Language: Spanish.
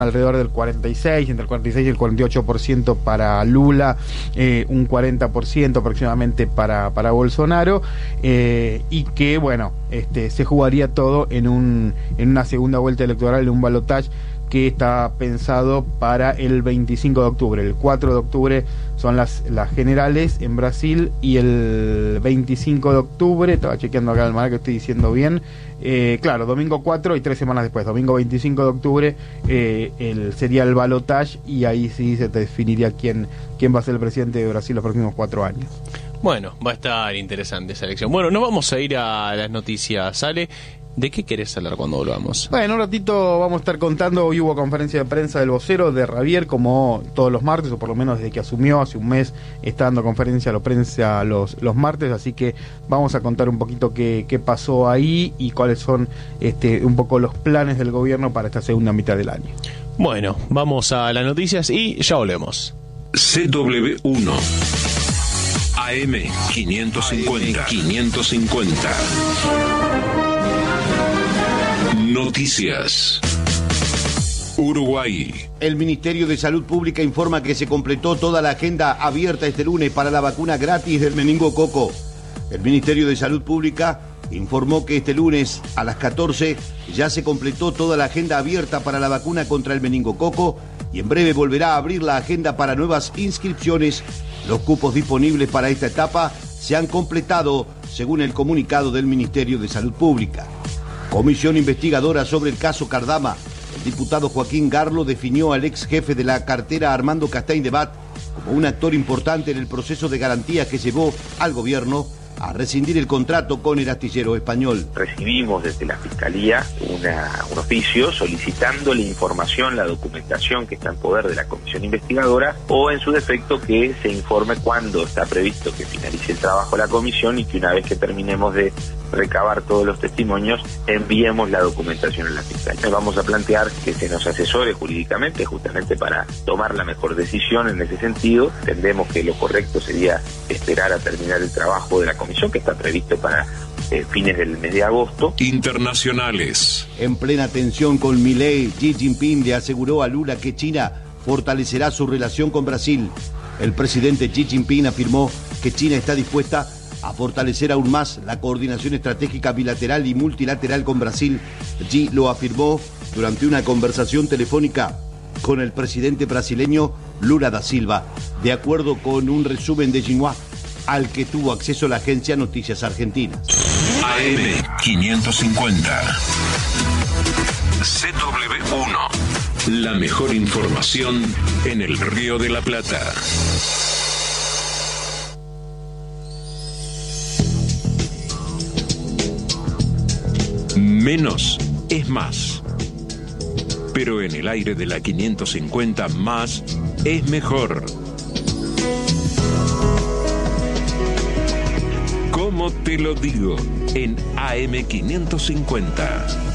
alrededor del 46, entre el 46 y el 48% para Lula, un 40% aproximadamente para Bolsonaro, y que, bueno, se jugaría todo en una segunda vuelta electoral, en un balotaje que está pensado para el 25 de octubre. El 4 de octubre son las generales en Brasil, y el 25 de octubre, estaba chequeando acá el manual que estoy diciendo bien, claro, domingo 4 y 3 semanas después, domingo 25 de octubre, sería el balotaje, y ahí sí se definiría quién va a ser el presidente de Brasil los próximos 4 años. Bueno, va a estar interesante esa elección. Bueno, nos vamos a ir a las noticias, ¿sale? ¿De qué querés hablar cuando volvamos? Bueno, en un ratito vamos a estar contando. Hoy hubo conferencia de prensa del vocero de Javier, como todos los martes, o por lo menos desde que asumió hace un mes, está dando conferencia a la prensa los martes, así que vamos a contar un poquito qué pasó ahí y cuáles son un poco los planes del gobierno para esta segunda mitad del año. Bueno, vamos a las noticias y ya volvemos. CW1 AM 550. Noticias. Uruguay. El Ministerio de Salud Pública informa que se completó toda la agenda abierta este lunes para la vacuna gratis del meningococo. El Ministerio de Salud Pública informó que este lunes a las 14 ya se completó toda la agenda abierta para la vacuna contra el meningococo, y en breve volverá a abrir la agenda para nuevas inscripciones. Los cupos disponibles para esta etapa se han completado, según el comunicado del Ministerio de Salud Pública. Comisión investigadora sobre el caso Cardama. El diputado Joaquín Garlo definió al ex jefe de la cartera Armando Castaing de Bat como un actor importante en el proceso de garantías que llevó al gobierno a rescindir el contrato con el astillero español. Recibimos desde la Fiscalía un oficio solicitando la información, la documentación que está en poder de la comisión investigadora, o en su defecto que se informe cuándo está previsto que finalice el trabajo de la comisión, y que una vez que terminemos de recabar todos los testimonios, enviemos la documentación a la Fiscalía. Vamos a plantear que se nos asesore jurídicamente, justamente para tomar la mejor decisión en ese sentido. Entendemos que lo correcto sería esperar a terminar el trabajo de la comisión, que está previsto para fines del mes de agosto. Internacionales. En plena tensión con Milei, Xi Jinping le aseguró a Lula que China fortalecerá su relación con Brasil. El presidente Xi Jinping afirmó que China está dispuesta a fortalecer aún más la coordinación estratégica bilateral y multilateral con Brasil. Xi lo afirmó durante una conversación telefónica con el presidente brasileño Lula da Silva, de acuerdo con un resumen de Xinhua al que tuvo acceso la agencia Noticias Argentinas. AM 550. CW1. La mejor información en el Río de la Plata. Menos es más. Pero en el aire de la 550, más es mejor. ¿Cómo te lo digo? En AM 550.